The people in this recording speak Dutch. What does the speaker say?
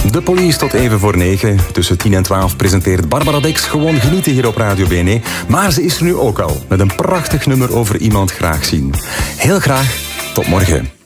De Police tot even voor 9. Tussen 10 en 12 presenteert Barbara Dex Gewoon Genieten hier op Radio BNE. Maar ze is er nu ook al, met een prachtig nummer over iemand graag zien. Heel graag, tot morgen.